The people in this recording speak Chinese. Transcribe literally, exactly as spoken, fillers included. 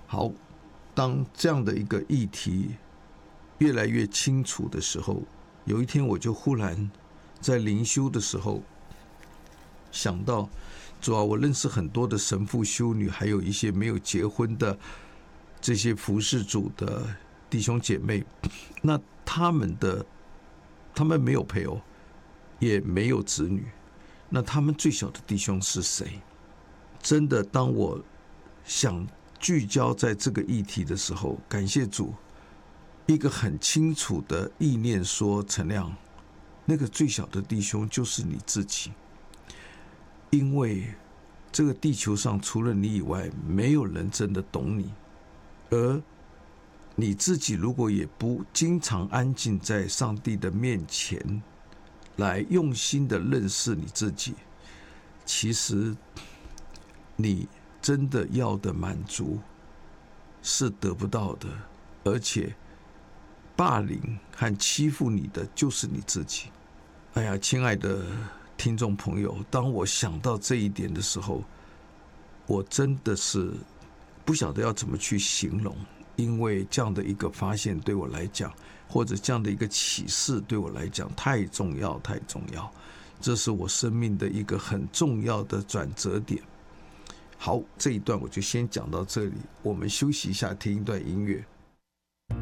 好，当这样的一个议题越来越清楚的时候，有一天我就忽然在灵修的时候想到，主啊，我认识很多的神父修女，还有一些没有结婚的这些服事主的弟兄姐妹，那他们的他们没有配偶，也没有子女，那他们最小的弟兄是谁？真的，当我想聚焦在这个议题的时候，感谢主，一个很清楚的意念说，陈亮，那个最小的弟兄就是你自己，因为这个地球上除了你以外，没有人真的懂你，而你自己如果也不经常安静在上帝的面前，来用心的认识你自己，其实你真的要的满足是得不到的，而且霸凌和欺负你的就是你自己。哎呀，亲爱的听众朋友，当我想到这一点的时候，我真的是不晓得要怎么去形容，因为这样的一个发现对我来讲，或者这样的一个启示对我来讲太重要太重要，这是我生命的一个很重要的转折点。好，这一段我就先讲到这里，我们休息一下，听一段音乐。